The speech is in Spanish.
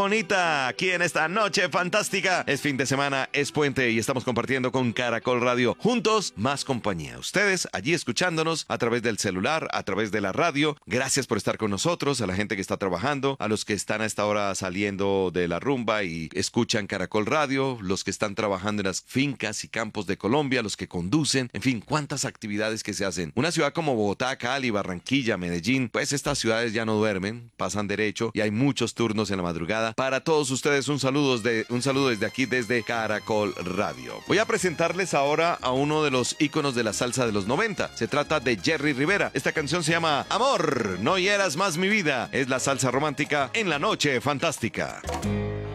Bonita, aquí en esta noche fantástica. Es fin de semana, es puente y estamos compartiendo con Caracol Radio. Juntos, más compañía. Ustedes allí escuchándonos a través del celular, a través de la radio. Gracias por estar con nosotros, a la gente que está trabajando, a los que están a esta hora saliendo de la rumba y escuchan Caracol Radio, los que están trabajando en las fincas y campos de Colombia, los que conducen, en fin, cuántas actividades que se hacen. Una ciudad como Bogotá, Cali, Barranquilla, Medellín, pues estas ciudades ya no duermen, pasan derecho y hay muchos turnos en la madrugada. Para todos ustedes un saludo desde aquí, desde Caracol Radio. Voy a presentarles ahora a uno de los íconos de la salsa de los 90. Se trata de Jerry Rivera. Esta canción se llama Amor, no hieras más mi vida. Es la salsa romántica en la noche fantástica.